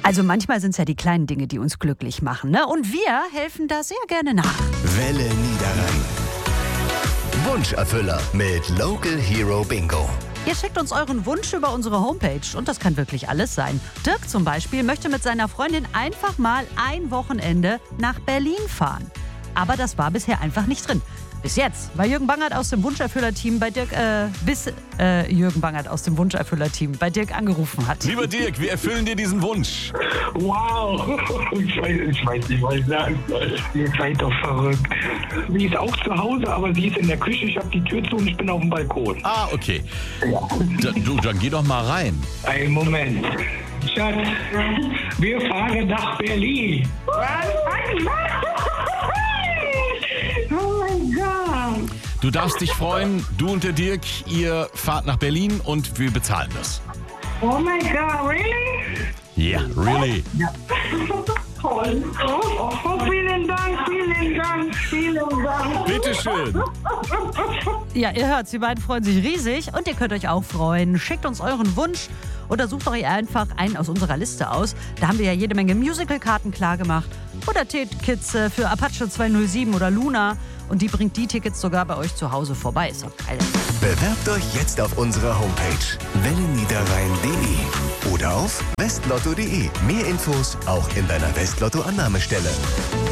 Also manchmal sind es ja die kleinen Dinge, die uns glücklich machen, ne? Und wir helfen da sehr gerne nach. Welle Niederrhein. Wunscherfüller mit Local Hero Bingo. Ihr schickt uns euren Wunsch über unsere Homepage und das kann wirklich alles sein. Dirk zum Beispiel möchte mit seiner Freundin einfach mal ein Wochenende nach Berlin fahren. Aber das war bisher einfach nicht drin. Bis jetzt, weil Jürgen Bangert aus dem Wunscherfüller-Team bei Dirk, Jürgen Bangert aus dem Wunscherfüller-Team bei Dirk angerufen hat. Lieber Dirk, wir erfüllen dir diesen Wunsch. Wow, ich weiß nicht, was ich sagen soll. Ihr seid doch verrückt. Sie ist auch zu Hause, aber sie ist in der Küche. Ich habe die Tür zu und ich bin auf dem Balkon. Ah, okay. Dann geh doch mal rein. Einen Moment. Schatz, wir fahren nach Berlin. Oh mein Gott. Du darfst dich freuen, du und der Dirk, ihr fahrt nach Berlin und wir bezahlen das. Oh my God, really? Yeah, really. Toll. Oh, vielen Dank, vielen Dank, vielen Dank. Bitteschön. Ja, ihr hört's, die beiden freuen sich riesig und ihr könnt euch auch freuen. Schickt uns euren Wunsch oder sucht euch einfach einen aus unserer Liste aus. Da haben wir ja jede Menge Musical-Karten klar gemacht. Oder Tickets für Apache 207 oder Luna. Und die bringt die Tickets sogar bei euch zu Hause vorbei. Ist doch geil. Bewerbt euch jetzt auf unserer Homepage welleniederrhein.de oder auf westlotto.de. Mehr Infos auch in deiner Westlotto-Annahmestelle.